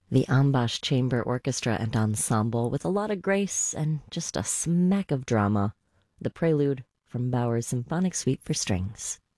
The Ambash Chamber Orchestra and Ensemble with a lot of grace and just a smack of drama. The Prelude from Bauer's Symphonic Suite for Strings.